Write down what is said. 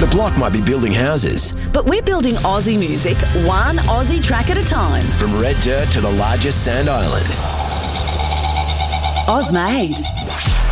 The Block might be building houses. But we're building Aussie music, one Aussie track at a time. From red dirt to the largest sand island. Ozmade.